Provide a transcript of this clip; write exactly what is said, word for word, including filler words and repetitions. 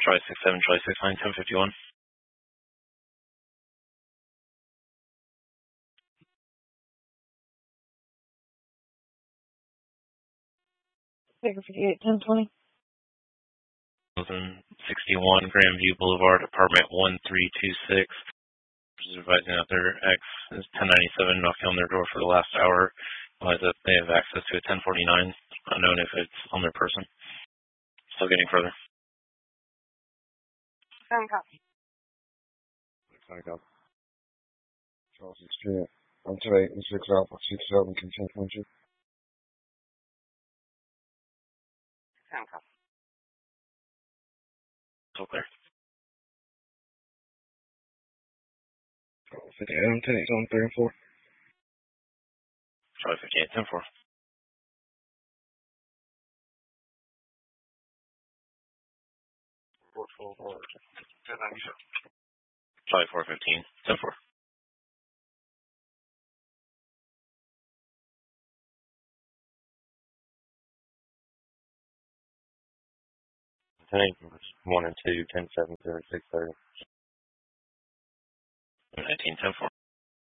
Try six seven, try six nine, ten fifty-one. Baker fifty-eight, ten twenty. sixty-one Grandview Boulevard, apartment one three two six. Supervising out their ex is ten ninety-seven, knocking on their door for the last hour. Realize that they have access to a ten forty-nine, unknown if it's on their person. Still getting further. Seven copy. Sorry, go. Charles Street. I'm today, six Alpha, six seven, continue twenty. Seven copy. Still clear. fifty-eight, I'm ten, on three and four. Try fifty-eight, ten four. Four, four, four, ten ninety-seven. Try four fifteen, ten four. ten eight, one and two, ten seven, zero six thirty. nineteen, ten four.